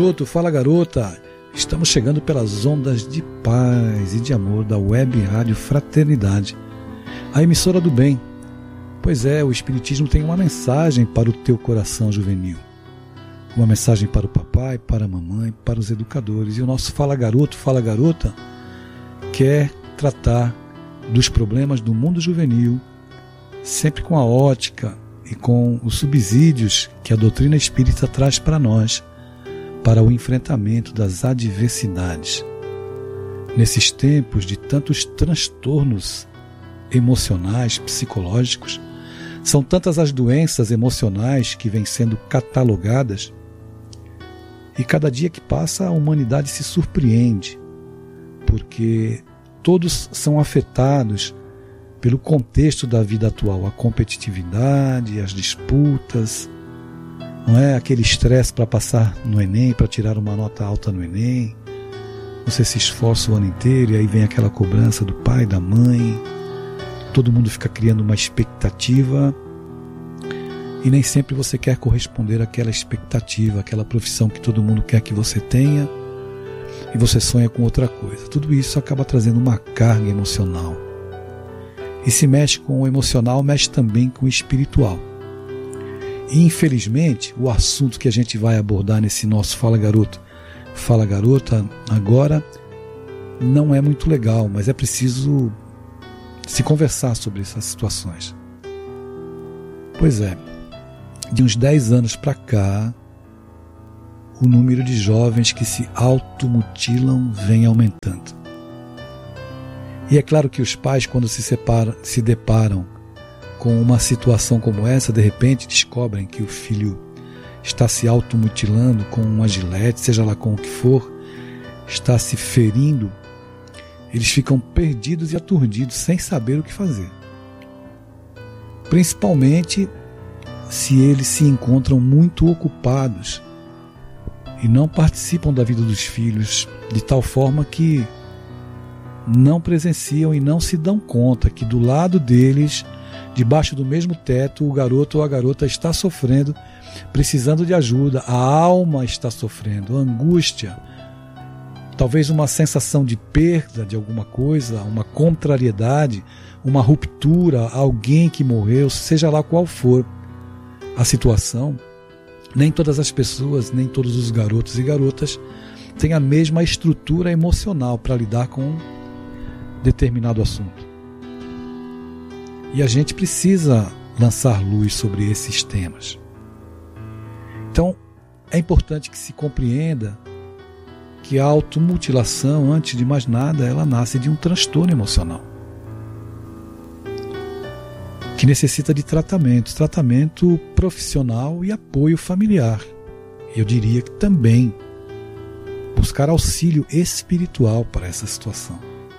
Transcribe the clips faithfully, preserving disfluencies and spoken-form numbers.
garoto, fala garota, estamos chegando pelas ondas de paz e de amor da Web Rádio Fraternidade, a emissora do bem. Pois é, o Espiritismo tem uma mensagem para o teu coração juvenil, uma mensagem para o papai, para a mamãe, para os educadores, e o nosso Fala Garoto, Fala Garota quer tratar dos problemas do mundo juvenil, sempre com a ótica e com os subsídios que a doutrina espírita traz para nós, para o enfrentamento das adversidades. Nesses tempos de tantos transtornos emocionais, psicológicos, são tantas as doenças emocionais que vêm sendo catalogadas, e cada dia que passa a humanidade se surpreende, porque todos são afetados pelo contexto da vida atual, a competitividade, as disputas, não é? Aquele estresse para passar no Enem, para tirar uma nota alta no Enem. Você se esforça o ano inteiro e aí vem aquela cobrança do pai, da mãe. Todo mundo fica criando uma expectativa e nem sempre você quer corresponder àquela expectativa, àquela profissão que todo mundo quer que você tenha, e você sonha com outra coisa. Tudo isso acaba trazendo uma carga emocional. E se mexe com o emocional, mexe também com o espiritual. E infelizmente, o assunto que a gente vai abordar nesse nosso Fala Garoto, Fala Garota agora, não é muito legal, mas é preciso se conversar sobre essas situações. Pois é, de uns dez anos para cá, o número de jovens que se automutilam vem aumentando. E é claro que os pais, quando se separam, se deparam com uma situação como essa, de repente descobrem que o filho está se automutilando com uma gilete, seja lá com o que for, está se ferindo, eles ficam perdidos e aturdidos, sem saber o que fazer. Principalmente se eles se encontram muito ocupados e não participam da vida dos filhos, de tal forma que não presenciam e não se dão conta que do lado deles, debaixo do mesmo teto, o garoto ou a garota está sofrendo, precisando de ajuda, a alma está sofrendo, angústia, talvez uma sensação de perda de alguma coisa, uma contrariedade, uma ruptura, alguém que morreu, seja lá qual for a situação. Nem todas as pessoas, nem todos os garotos e garotas têm a mesma estrutura emocional para lidar com determinado assunto. E a gente precisa lançar luz sobre esses temas. Então, é importante que se compreenda que a automutilação, antes de mais nada, ela nasce de um transtorno emocional, que necessita de tratamento, tratamento profissional e apoio familiar. Eu diria que também buscar auxílio espiritual para essa situação.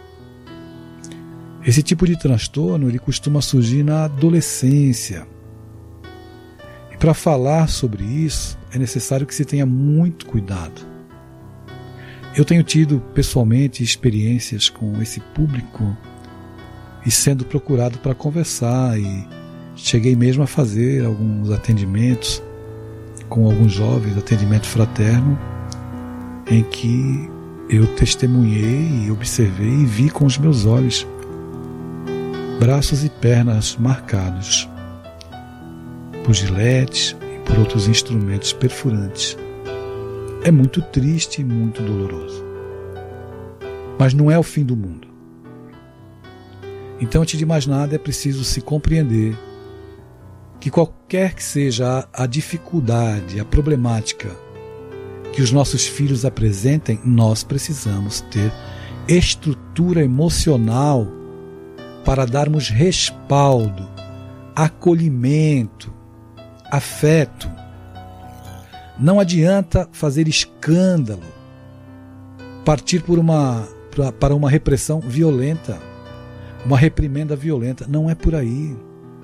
Esse tipo de transtorno ele costuma surgir na adolescência. E para falar sobre isso, é necessário que se tenha muito cuidado. Eu tenho tido pessoalmente experiências com esse público e sendo procurado para conversar, e cheguei mesmo a fazer alguns atendimentos com alguns jovens, atendimento fraterno, em que eu testemunhei e observei e vi com os meus olhos braços e pernas marcados por giletes e por outros instrumentos perfurantes. É muito triste e muito doloroso. Mas não é o fim do mundo. Então, antes de mais nada, é preciso se compreender que qualquer que seja a dificuldade, a problemática que os nossos filhos apresentem, nós precisamos ter estrutura emocional para darmos respaldo, acolhimento, afeto. Não adianta fazer escândalo, partir por uma, para uma repressão violenta, uma reprimenda violenta. Não é por aí.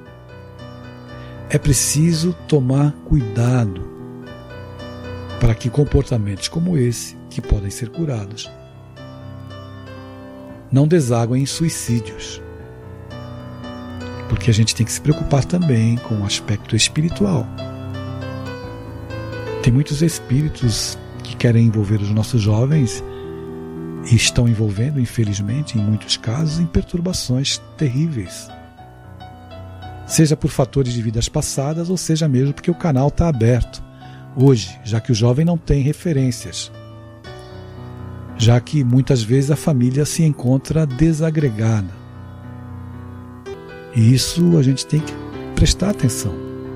É preciso tomar cuidado para que comportamentos como esse, que podem ser curados, não desaguem em suicídios. Porque a gente tem que se preocupar também com o aspecto espiritual. Tem muitos espíritos que querem envolver os nossos jovens e estão envolvendo, infelizmente, em muitos casos, em perturbações terríveis. Seja por fatores de vidas passadas, ou seja mesmo porque o canal está aberto hoje, já que o jovem não tem referências. Já que muitas vezes a família se encontra desagregada. E isso a gente tem que prestar atenção.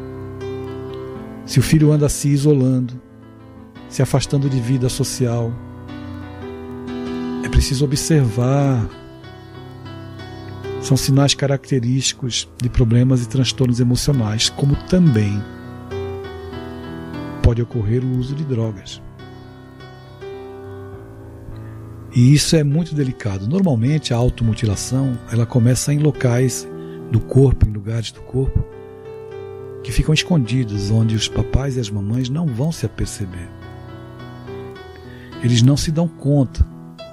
Se o filho anda se isolando, se afastando de vida social, é preciso observar. São sinais característicos de problemas e transtornos emocionais, como também pode ocorrer o uso de drogas. E isso é muito delicado. Normalmente a automutilação ela começa em locais do corpo, em lugares do corpo, que ficam escondidos, onde os papais e as mamães não vão se aperceber. Eles não se dão conta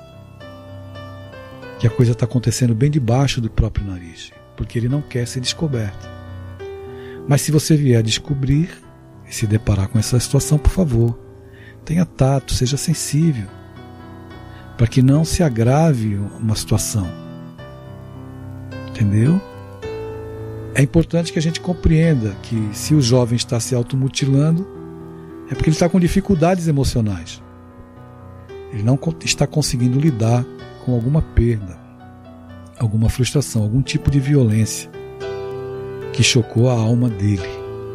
que a coisa está acontecendo bem debaixo do próprio nariz, porque ele não quer ser descoberto. Mas se você vier a descobrir e se deparar com essa situação, por favor, tenha tato, seja sensível, para que não se agrave uma situação. Entendeu? É importante que a gente compreenda que se o jovem está se automutilando, é porque ele está com dificuldades emocionais. Ele não está conseguindo lidar com alguma perda, alguma frustração, algum tipo de violência que chocou a alma dele.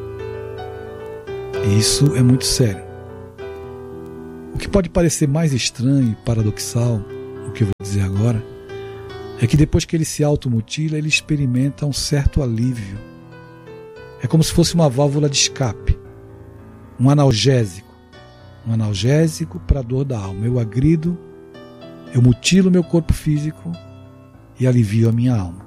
E isso é muito sério. O que pode parecer mais estranho e paradoxal, o que eu vou dizer agora, é que depois que ele se automutila, ele experimenta um certo alívio. É como se fosse uma válvula de escape, um analgésico, um analgésico para a dor da alma. Eu agrido, eu mutilo meu corpo físico e alivio a minha alma.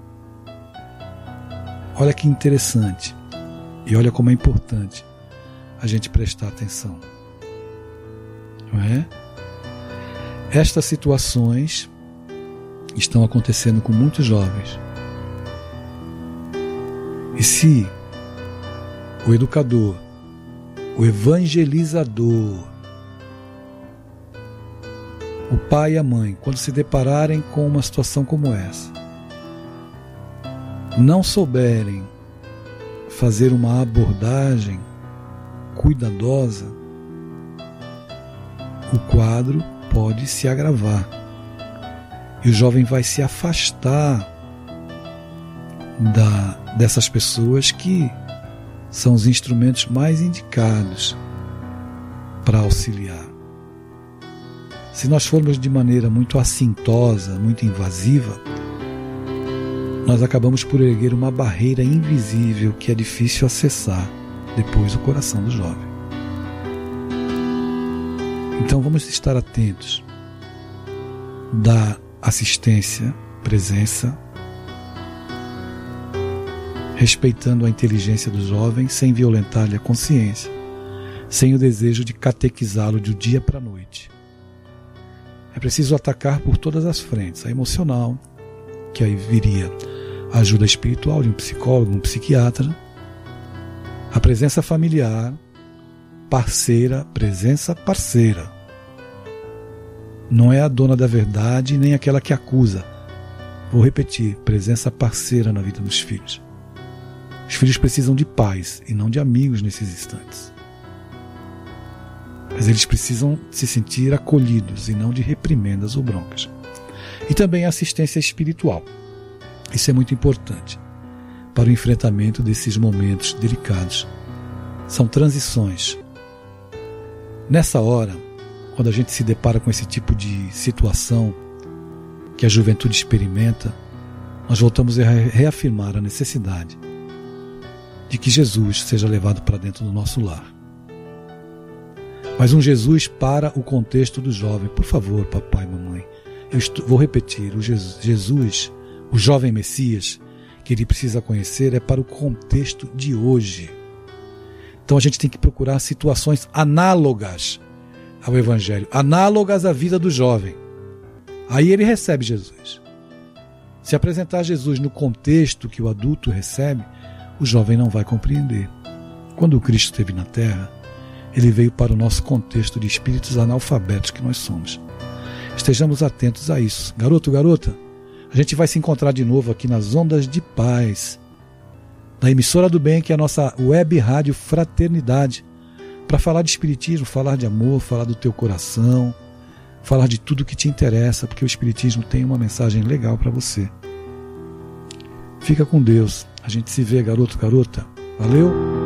Olha que interessante e olha como é importante a gente prestar atenção. Não é? Estas situações estão acontecendo com muitos jovens. E se o educador, o evangelizador, o pai e a mãe, quando se depararem com uma situação como essa, não souberem fazer uma abordagem cuidadosa, o quadro pode se agravar. E o jovem vai se afastar da, dessas pessoas que são os instrumentos mais indicados para auxiliar. Se nós formos de maneira muito assintosa, muito invasiva, nós acabamos por erguer uma barreira invisível que é difícil acessar depois o coração do jovem. Então vamos estar atentos da assistência, presença, respeitando a inteligência do jovem sem violentar-lhe a consciência, sem o desejo de catequizá-lo do dia para a noite. É preciso atacar por todas as frentes, a emocional, que aí viria a ajuda espiritual de um psicólogo, um psiquiatra, a presença familiar, parceira, presença parceira. Não é a dona da verdade nem aquela que acusa. Vou repetir, presença parceira na vida dos filhos. Os filhos precisam de pais e não de amigos nesses instantes. Mas eles precisam se sentir acolhidos e não de reprimendas ou broncas. E também a assistência espiritual. Isso é muito importante para o enfrentamento desses momentos delicados. São transições. Nessa hora, quando a gente se depara com esse tipo de situação que a juventude experimenta, nós voltamos a reafirmar a necessidade de que Jesus seja levado para dentro do nosso lar. Mas um Jesus para o contexto do jovem. Por favor, papai e mamãe, eu estou, vou repetir, o Jesus, Jesus, o jovem Messias, que ele precisa conhecer é para o contexto de hoje. Então a gente tem que procurar situações análogas ao Evangelho, análogas à vida do jovem. Aí ele recebe Jesus. Se apresentar Jesus no contexto que o adulto recebe, o jovem não vai compreender. Quando o Cristo esteve na terra, Ele veio para o nosso contexto de espíritos analfabetos que nós somos. Estejamos atentos a isso. Garoto, garota, a gente vai se encontrar de novo aqui nas Ondas de Paz, da Emissora do Bem, que é a nossa web rádio Fraternidade, para falar de espiritismo, falar de amor, falar do teu coração, falar de tudo que te interessa, porque o espiritismo tem uma mensagem legal para você. Fica com Deus. A gente se vê, garoto, garota. Valeu!